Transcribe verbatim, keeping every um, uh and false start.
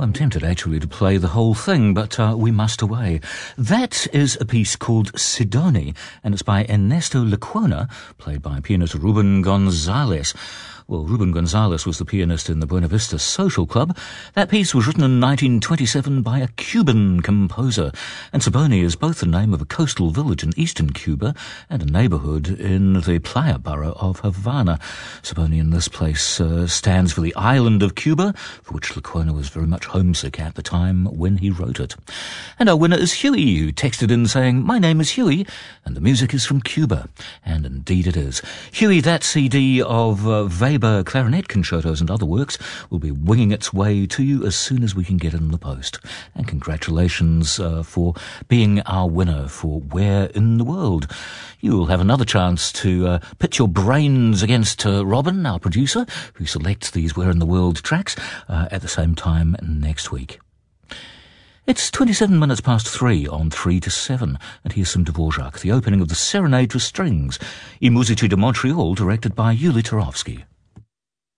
I'm tempted actually to play the whole thing, but uh, we must away. That is a piece called Sidoni, and it's by Ernesto Lecuona, played by pianist Ruben Gonzalez. Well, Ruben Gonzalez was the pianist in the Buena Vista Social Club. That piece was written in nineteen twenty-seven by a Cuban composer, and Siboney is both the name of a coastal village in eastern Cuba and a neighborhood in the Playa borough of Havana. Siboney in this place uh, stands for the island of Cuba, for which Lecuona was very much homesick at the time when he wrote it. And our winner is Huey, who texted in saying, "My name is Huey, and the music is from Cuba." And indeed it is. Huey, that C D of uh, Weber clarinet concertos and other works will be winging its way to you as soon as we can get it in the post. And congratulations uh, for being our winner for Where in the World. You'll have another chance to uh, pit your brains against uh, Robin, our producer, who selects these Where in the World tracks uh, at the same time next week. It's twenty-seven minutes past three on three to seven, and here's some Dvorak, the opening of the Serenade for Strings, I Musici de Montreal, directed by Yuli Turovsky.